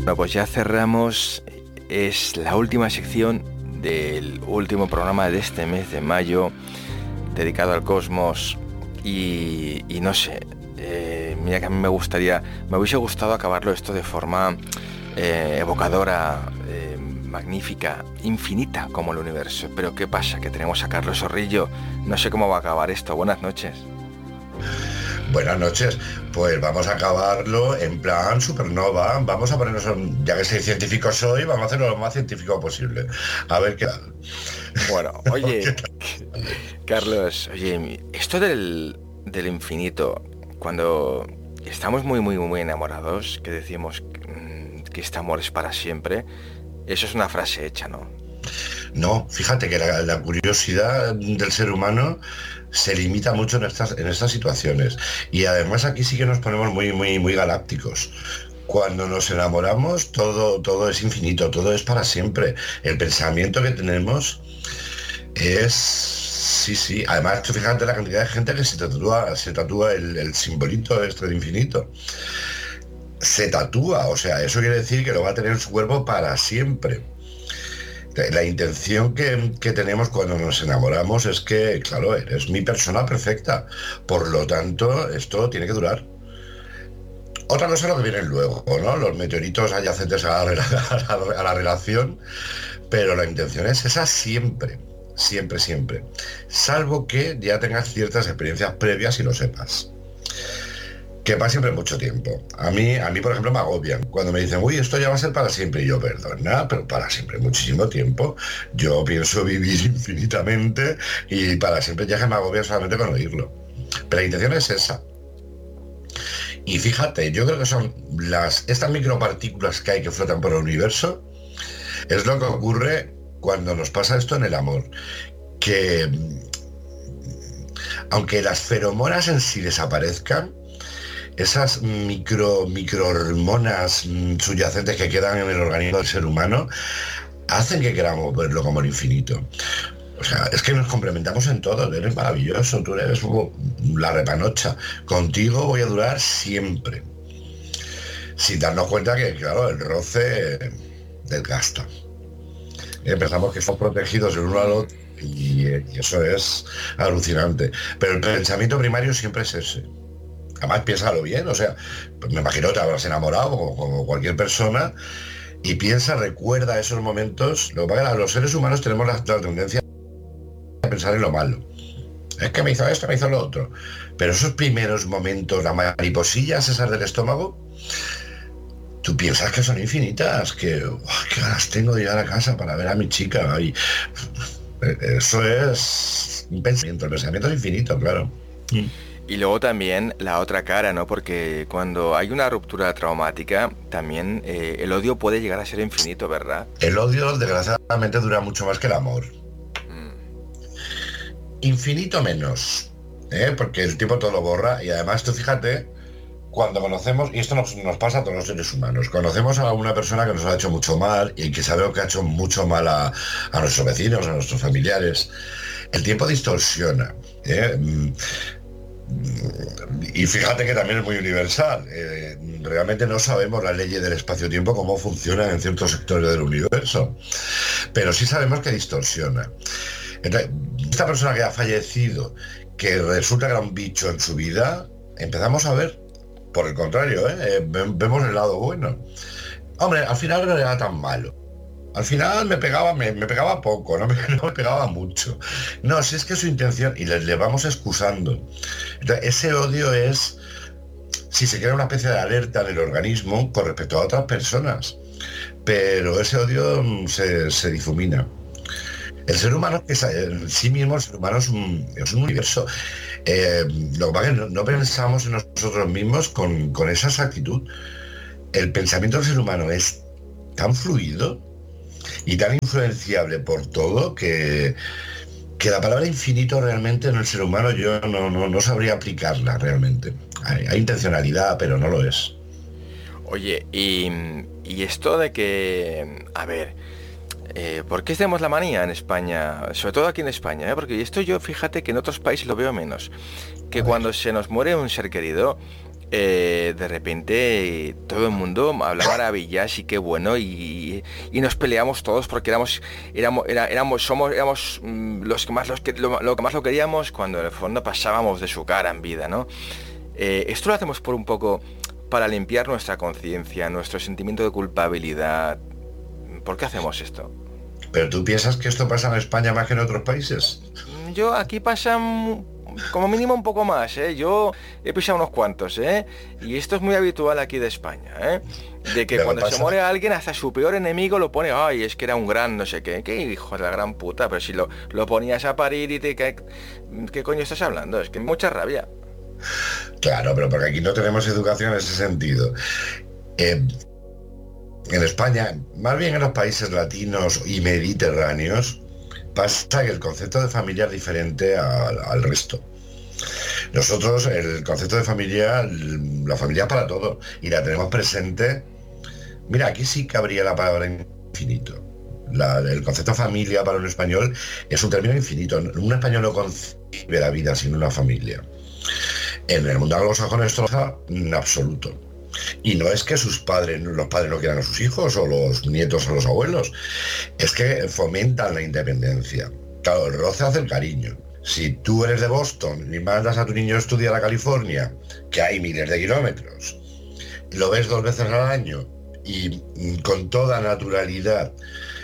Bueno, pues ya cerramos. Es la última sección del último programa de este mes de mayo, dedicado al cosmos. Y no sé, mira que a mí me hubiese gustado acabarlo esto de forma evocadora, magnífica, infinita como el universo. Pero ¿qué pasa? Que tenemos a Carlos Zorrillo. No sé cómo va a acabar esto. Buenas noches. Buenas noches, pues vamos a acabarlo en plan supernova, vamos a ponernos, ya que soy científico vamos a hacerlo lo más científico posible, a ver qué tal. Bueno, oye, Carlos, oye, esto del infinito, cuando estamos muy enamorados, que decimos que este amor es para siempre, eso es una frase hecha, ¿no? No, fíjate que la curiosidad del ser humano se limita mucho en estas situaciones. Y además aquí sí que nos ponemos muy galácticos. Cuando nos enamoramos, todo es infinito, todo es para siempre. El pensamiento que tenemos es... Sí, sí. Además, tú fíjate la cantidad de gente que se tatúa el simbolito este de infinito. Se tatúa, o sea, eso quiere decir que lo va a tener en su cuerpo para siempre. La intención que tenemos cuando nos enamoramos es que, claro, eres mi persona perfecta. Por lo tanto, esto tiene que durar. Otra cosa es lo que viene luego, ¿no? Los meteoritos adyacentes a la relación, pero la intención es esa siempre, siempre, siempre. Salvo que ya tengas ciertas experiencias previas y lo sepas. Que para siempre mucho tiempo. A mí, por ejemplo, me agobian. Cuando me dicen, uy, esto ya va a ser para siempre. Y yo, perdona, pero para siempre muchísimo tiempo. Yo pienso vivir infinitamente y para siempre ya que me agobia solamente con oírlo. Pero la intención es esa. Y fíjate, yo creo que son estas micropartículas que hay que flotan por el universo, es lo que ocurre cuando nos pasa esto en el amor. Que aunque las feromonas en sí desaparezcan, esas microhormonas subyacentes que quedan en el organismo del ser humano hacen que queramos verlo como el infinito. O sea, es que nos complementamos en todo. Eres maravilloso, tú eres la repanocha. Contigo voy a durar siempre. Sin darnos cuenta que, claro, el roce desgasta. Empezamos que estamos protegidos el uno al otro y eso es alucinante. Pero el pensamiento primario siempre es ese. Además, piénsalo bien, o sea, pues me imagino que te habrás enamorado como cualquier persona y recuerda esos momentos. Lo que pasa es que los seres humanos tenemos la tendencia a pensar en lo malo. Es que me hizo esto, me hizo lo otro. Pero esos primeros momentos, las mariposillas esas del estómago, tú piensas que son infinitas, que qué ganas tengo de llegar a casa para ver a mi chica. Y eso es un pensamiento, el pensamiento es infinito, claro. Y luego también la otra cara, ¿no? Porque cuando hay una ruptura traumática, también el odio puede llegar a ser infinito, ¿verdad? El odio, desgraciadamente, dura mucho más que el amor. Infinito menos, porque el tiempo todo lo borra. Y además, tú fíjate, cuando conocemos, y esto nos pasa a todos los seres humanos, conocemos a una persona que nos ha hecho mucho mal y que sabemos que ha hecho mucho mal a nuestros vecinos, a nuestros familiares. El tiempo distorsiona. Y fíjate que también es muy universal. Realmente no sabemos las leyes del espacio-tiempo, cómo funcionan en ciertos sectores del universo, pero sí sabemos que distorsiona. Entonces, esta persona que ha fallecido, que resulta que era un bicho en su vida, empezamos a ver, por el contrario, vemos el lado bueno. Hombre, al final no era tan malo. Al final me pegaba poco, no me pegaba mucho. No, si es que su intención, y le vamos excusando. Entonces, ese odio es, si se crea una especie de alerta en el organismo con respecto a otras personas, pero ese odio se difumina. El ser humano, en sí mismo, el ser humano es un universo. Lo que pasa es que no pensamos en nosotros mismos con esa exactitud. El pensamiento del ser humano es tan fluido y tan influenciable por todo que la palabra infinito realmente en el ser humano yo no sabría aplicarla realmente. Hay intencionalidad, pero no lo es. Oye, y esto de que, a ver, ¿por qué tenemos la manía en España? Sobre todo aquí en España, ¿eh? Porque esto yo, fíjate que en otros países lo veo menos. Que cuando se nos muere un ser querido, de repente todo el mundo habla maravillas y qué bueno, y nos peleamos todos porque éramos lo que más lo queríamos, cuando en el fondo pasábamos de su cara en vida, ¿no? Esto lo hacemos por un poco para limpiar nuestra conciencia, nuestro sentimiento de culpabilidad. ¿Por qué hacemos esto? ¿Pero tú piensas que esto pasa en España más que en otros países? Yo aquí pasa como mínimo un poco más, ¿eh? Yo he pisado unos cuantos, ¿eh? Y esto es muy habitual aquí de España, ¿eh? De que Lo que cuando se pasa, muere alguien, hasta su peor enemigo lo pone, ay, es que era un gran no sé qué. ¿Qué hijo de la gran puta? Pero si lo ponías a parir y ¿qué coño estás hablando? Es que mucha rabia. claro, pero porque aquí no tenemos educación en ese sentido. Eh, en España, más bien en los países latinos y mediterráneos, pasa que el concepto de familia es diferente al resto. Nosotros, el concepto de familia, la familia es para todo, y la tenemos presente. Mira, aquí sí cabría la palabra infinito. El concepto familia para un español es un término infinito. Un español no concibe la vida sin una familia. En el mundo anglosajón esto en absoluto. Y no es que los padres no quieran a sus hijos, o los nietos o los abuelos. Es que fomentan la independencia. Claro, el roce hace el cariño. Si tú eres de Boston y mandas a tu niño a estudiar a California, que hay miles de kilómetros, lo ves 2 veces al año y con toda naturalidad,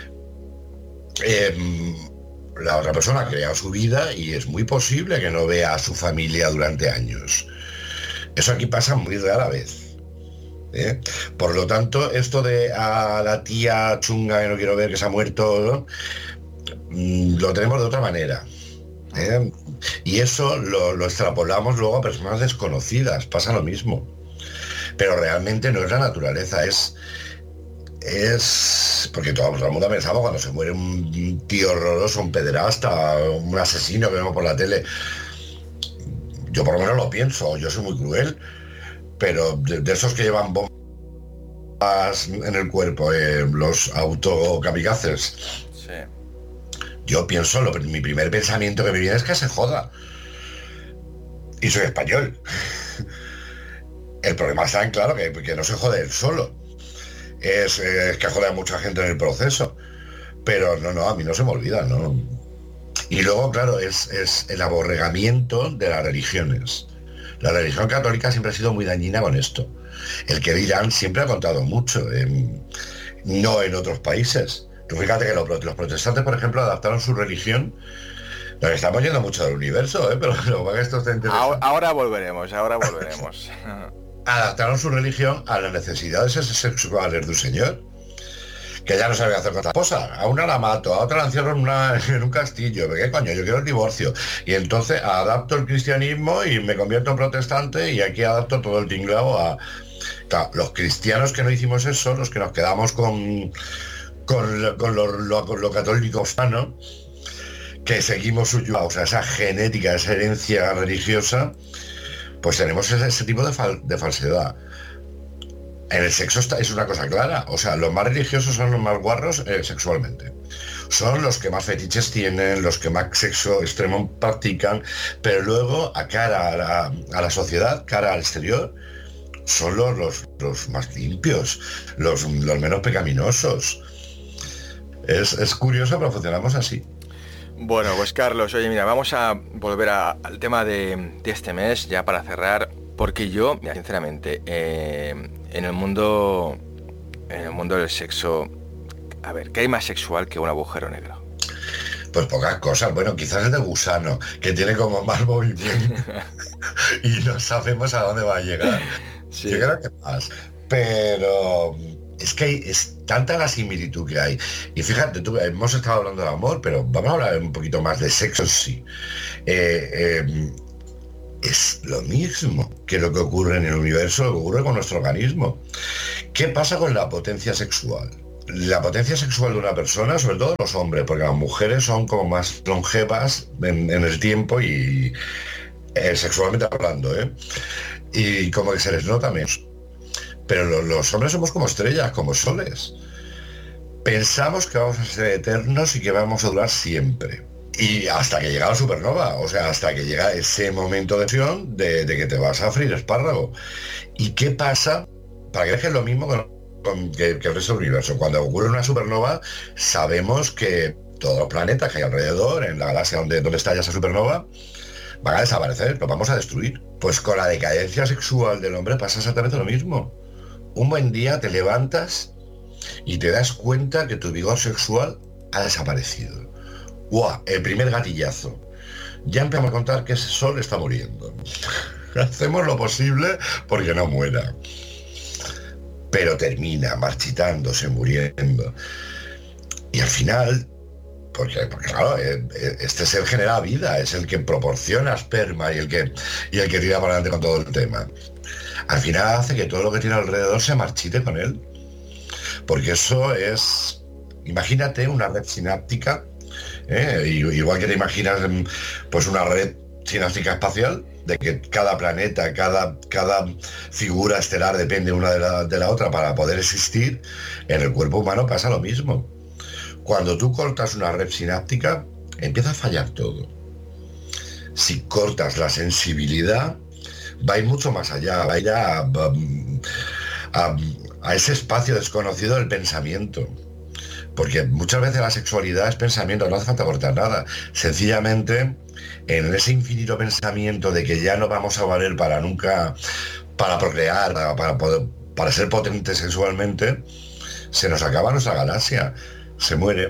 la otra persona crea su vida y es muy posible que no vea a su familia durante años. Eso aquí pasa muy rara vez. Por lo tanto, esto de a la tía chunga que no quiero ver, que se ha muerto, ¿no? Lo tenemos de otra manera. Y eso lo extrapolamos luego a personas desconocidas, pasa lo mismo. Pero realmente no es la naturaleza, es porque todo el mundo pensamos cuando se muere un tío horroroso, un pederasta, un asesino que vemos por la tele. Yo por lo menos lo pienso, yo soy muy cruel, pero de esos que llevan bombas en el cuerpo, los autokamikazes. Sí. Yo pienso, mi primer pensamiento que me viene es que se joda. Y soy español. El problema está en claro que no se jode él solo. Es que jode a mucha gente en el proceso. Pero no, a mí no se me olvida, ¿no? Y luego, claro, es el aborregamiento de las religiones. La religión católica siempre ha sido muy dañina con esto. El que dirán siempre ha contado mucho, no en otros países. Tú fíjate que los protestantes, por ejemplo, adaptaron su religión. Nos estamos yendo mucho del universo, pero que esto está interesante. Ahora volveremos. Adaptaron su religión a las necesidades sexuales de un señor, que ya no sabe hacer con otra esposa. A una la mato, a otra la encierro en un castillo. ¿Qué coño? Yo quiero el divorcio. Y entonces adapto el cristianismo y me convierto en protestante, y aquí adapto todo el tinglao a... Claro, los cristianos que no hicimos eso, los que nos quedamos con lo católico sano, que seguimos o sea, esa genética, esa herencia religiosa, pues tenemos ese tipo de falsedad. En el sexo es una cosa clara, o sea, los más religiosos son los más guarros sexualmente. Son los que más fetiches tienen, los que más sexo extremo practican, pero luego, a cara a la sociedad, cara al exterior, son los más limpios, los menos pecaminosos. Es curioso, pero funcionamos así. Bueno, pues Carlos, oye, mira, vamos a volver al tema de este mes, ya para cerrar, porque yo, mira, sinceramente, en el mundo del sexo, a ver, ¿qué hay más sexual que un agujero negro? Pues pocas cosas. Bueno, quizás el de gusano, que tiene como más movimiento y no sabemos a dónde va a llegar. Sí. Yo creo que más. Pero es que es tanta la similitud que hay. Y fíjate, tú, hemos estado hablando de amor, pero vamos a hablar un poquito más de sexo en sí. Es lo mismo que lo que ocurre en el universo, lo que ocurre con nuestro organismo. ¿Qué pasa con la potencia sexual? La potencia sexual de una persona, sobre todo los hombres, porque las mujeres son como más longevas en el tiempo y sexualmente hablando, y como que se les nota menos. Pero los hombres somos como estrellas, como soles. Pensamos que vamos a ser eternos y que vamos a durar siempre. Y hasta que llega la supernova, o sea, hasta que llega ese momento de acción de que te vas a freír espárrago. ¿Y qué pasa? Para que dejes lo mismo que el resto del universo. Cuando ocurre una supernova, sabemos que todos los planetas que hay alrededor, en la galaxia donde está ya esa supernova, van a desaparecer, los vamos a destruir. Pues con la decadencia sexual del hombre pasa exactamente lo mismo. Un buen día te levantas y te das cuenta que tu vigor sexual ha desaparecido. ¡Guau! El primer gatillazo. Ya empezamos a contar que ese sol está muriendo. Hacemos lo posible porque no muera. Pero termina marchitándose, muriendo. Y al final, porque claro, este ser genera vida, es el que proporciona esperma y el que tira para adelante con todo el tema. Al final hace que todo lo que tiene alrededor se marchite con él. Porque eso es... Imagínate una red sináptica, igual que te imaginas pues una red sináptica espacial, de que cada planeta, cada figura estelar depende una de la otra para poder existir. En el cuerpo humano pasa lo mismo. Cuando tú cortas una red sináptica, empieza a fallar todo. Si cortas la sensibilidad, va a ir mucho más allá, va a ir a ese espacio desconocido del pensamiento. Porque muchas veces la sexualidad es pensamiento, no hace falta cortar nada. Sencillamente, en ese infinito pensamiento de que ya no vamos a valer para nunca, para procrear, para ser potentes sexualmente, se nos acaba nuestra galaxia, se muere.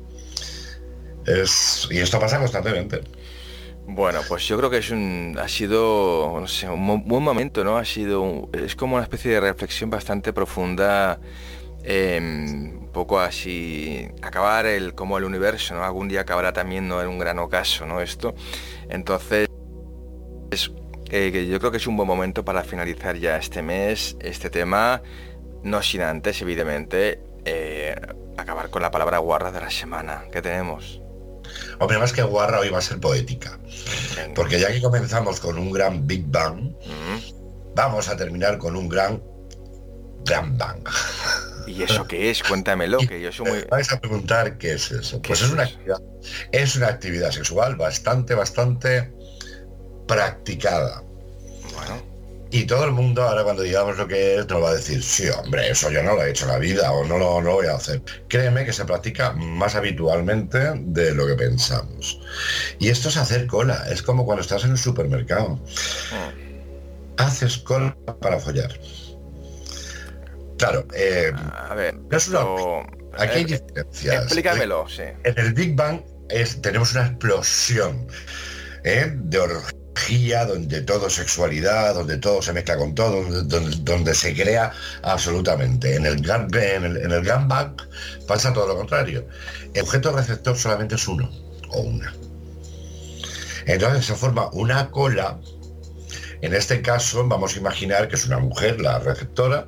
Y esto pasa constantemente. Bueno, pues yo creo que ha sido, no sé, un buen momento, ¿no? Es como una especie de reflexión bastante profunda, un poco así, acabar como el universo, ¿no? Algún día acabará también, ¿no? En un gran ocaso, ¿no? Esto. Entonces, que yo creo que es un buen momento para finalizar ya este mes, este tema, no sin antes, evidentemente, acabar con la palabra guarra de la semana que tenemos. Hombre, más que guarra, hoy va a ser poética. Venga. Porque ya que comenzamos con un gran Big Bang, vamos a terminar con un gran Bang. ¿Y eso qué es? Cuéntamelo, que yo soy muy... Vais a preguntar qué es eso. Pues es una actividad sexual bastante practicada. Bueno. Y todo el mundo, ahora cuando digamos lo que es, nos va a decir, sí, hombre, eso yo no lo he hecho en la vida o no lo voy a hacer. Créeme que se practica más habitualmente de lo que pensamos. Y esto es hacer cola, es como cuando estás en el supermercado. Haces cola para follar. Claro, a ver, no es aquí hay diferencias. Explícamelo, sí. En el Big Bang tenemos una explosión de orgía, donde todo es sexualidad, donde todo se mezcla con todo, donde se crea absolutamente. En el Gran Bang pasa todo lo contrario. El objeto receptor solamente es uno o una. Entonces se forma una cola. En este caso vamos a imaginar que es una mujer la receptora,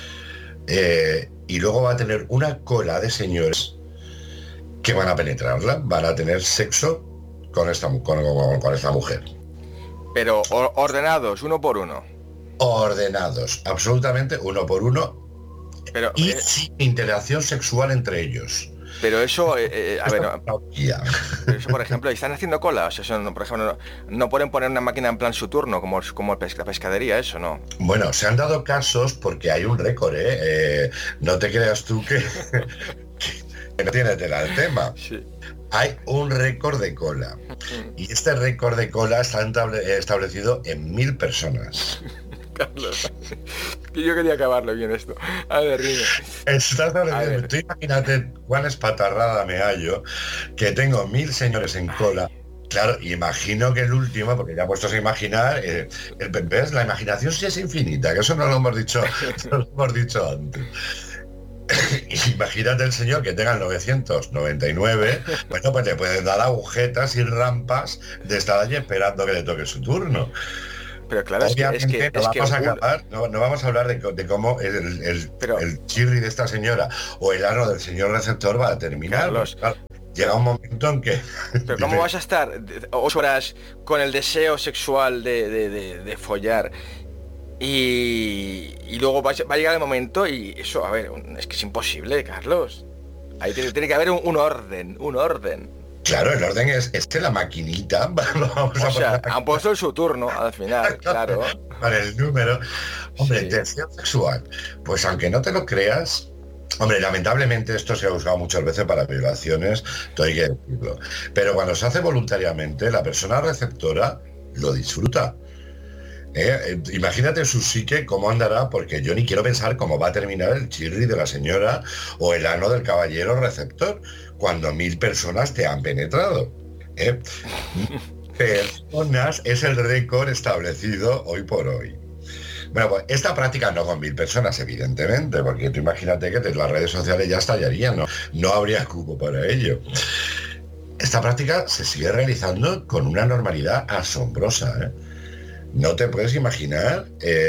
y luego va a tener una cola de señores que van a penetrarla, van a tener sexo con esta mujer. Pero ordenados, uno por uno. Ordenados, absolutamente uno por uno. Pero, y sin interacción sexual entre ellos. Pero eso, a ver, pero eso, por ejemplo, están haciendo cola, o sea, eso, por ejemplo, no pueden poner una máquina en plan su turno, como la pescadería, eso, ¿no? Bueno, se han dado casos porque hay un récord, no te creas tú que no tiene tela el tema. Sí. Hay un récord de cola. Y este récord de cola está establecido en 1000 personas. Carlos, que yo quería acabarlo bien esto. A ver, dime. Tú imagínate cuán espatarrada me hallo, que tengo 1000 señores en cola. Claro, imagino que el último, porque ya puestos a imaginar, ¿ves? La imaginación sí es infinita, que eso no lo hemos dicho antes. Imagínate el señor que tenga el 999, bueno, pues le pueden dar agujetas y rampas de estar allí esperando que le toque su turno. Pero claro, obviamente no vamos a hablar de cómo el chirri de esta señora o el ano del señor receptor va a terminar. Carlos, claro, llega un momento en que... Pero ¿cómo vas a estar 8 horas con el deseo sexual de follar? Y luego va a llegar el momento y eso, a ver, es que es imposible, Carlos. Ahí tiene que haber un orden. Claro, el orden es de la maquinita. Vamos O a sea, poner han puesto su turno al final, claro. para el número. Hombre, Sí. tensión sexual. Pues aunque no te lo creas, hombre, lamentablemente esto se ha usado muchas veces para violaciones, todo hay que decirlo. Pero cuando se hace voluntariamente, la persona receptora lo disfruta. Imagínate su psique cómo andará, porque yo ni quiero pensar cómo va a terminar el chirri de la señora o el ano del caballero receptor cuando 1000 personas te han penetrado. ¿eh? 1000 personas es el récord establecido hoy por hoy. Bueno, pues esta práctica no con 1000 personas, evidentemente, porque tú imagínate que las redes sociales ya estallarían, no habría cupo para ello. Esta práctica se sigue realizando con una normalidad asombrosa, ¿eh? No te puedes imaginar,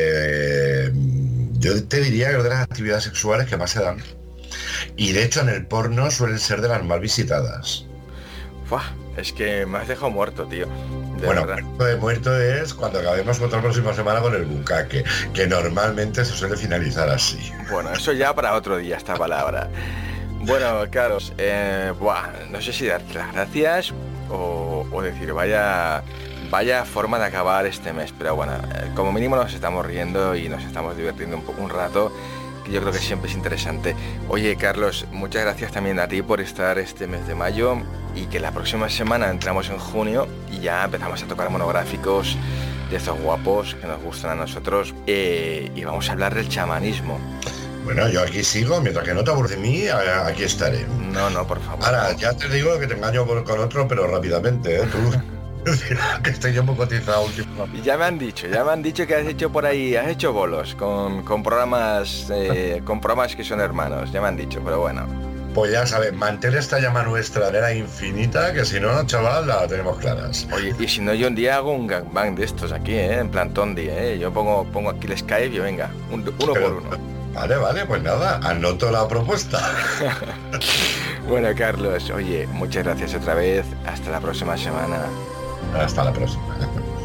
yo te diría que es de las actividades sexuales que más se dan. Y de hecho en el porno suelen ser de las más visitadas. Fua, es que me has dejado muerto, tío. De Bueno, verdad. muerto de muerto es cuando acabemos otra próxima semana con el bukkake, que normalmente se suele finalizar así. Bueno, eso ya para otro día, esta palabra. Bueno, Carlos, no sé si darte las gracias o decir, vaya forma de acabar este mes, pero bueno, como mínimo nos estamos riendo y nos estamos divirtiendo un rato, que yo creo que siempre es interesante. Oye, Carlos, muchas gracias también a ti por estar este mes de mayo y que la próxima semana entramos en junio y ya empezamos a tocar monográficos de estos guapos que nos gustan a nosotros, y vamos a hablar del chamanismo. Bueno, yo aquí sigo, mientras que no te aburres de mí, aquí estaré. No, por favor. Ahora, No. ya te digo que te engaño con otro, pero rápidamente, ¿eh? Tú, que estoy yo muy cotizado últimamente. Y ya me han dicho que has hecho por ahí, has hecho bolos con programas que son hermanos, ya me han dicho, pero bueno. Pues ya sabes, mantén esta llama nuestra de la infinita, que si no, chaval, la tenemos claras. Oye, y si no, yo un día hago un gangbang de estos aquí, en plan Tondi, yo pongo aquí el Skype y venga, uno por uno. Vale, pues nada, anoto la propuesta. Bueno, Carlos, oye, muchas gracias otra vez, hasta la próxima semana. Hasta la próxima.